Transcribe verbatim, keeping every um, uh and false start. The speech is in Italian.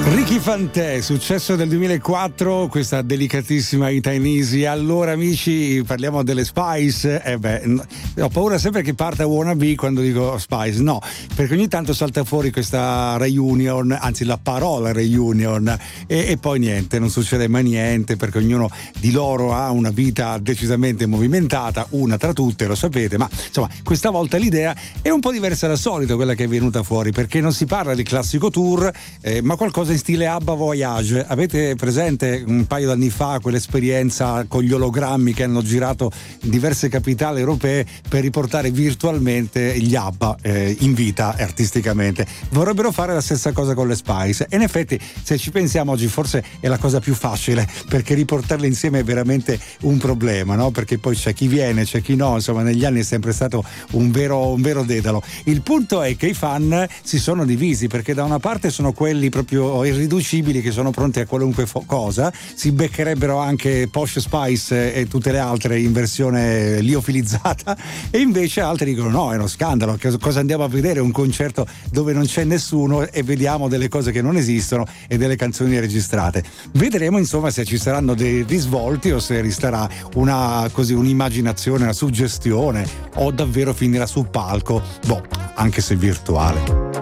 Ricky Fantè, successo del duemilaquattro, questa delicatissima I Tiny. Allora amici, parliamo delle Spice. Eh beh, ho paura sempre che parta wannabe quando dico Spice. No, perché ogni tanto salta fuori questa reunion, anzi la parola reunion, e, e poi niente, non succede mai niente, perché ognuno di loro ha una vita decisamente movimentata, una tra tutte, lo sapete, ma insomma questa volta l'idea è un po' diversa dal solito, quella che è venuta fuori, perché non si parla di classico tour, eh, ma qualcosa in stile Abba Voyage. Avete presente un paio d'anni fa quell'esperienza con gli ologrammi che hanno girato in diverse capitali europee per riportare virtualmente gli Abba eh, in vita artisticamente? Vorrebbero fare la stessa cosa con le Spice, e in effetti se ci pensiamo oggi forse è la cosa più facile, perché riportarle insieme è veramente un problema, no? Perché poi c'è chi viene, c'è chi no, insomma negli anni è sempre stato un vero, un vero dedalo. Il punto è che i fan si sono divisi, perché da una parte sono quelli proprio irriducibili che sono pronti a qualunque fo- cosa, si beccherebbero anche Posh Spice e tutte le altre in versione liofilizzata, e invece altri dicono no, è uno scandalo, che cosa andiamo a vedere un concerto dove non c'è nessuno e vediamo delle cose che non esistono e delle canzoni registrate. Vedremo insomma se ci saranno dei risvolti o se resterà una così un'immaginazione, una suggestione, o davvero finirà sul palco, boh, anche se virtuale.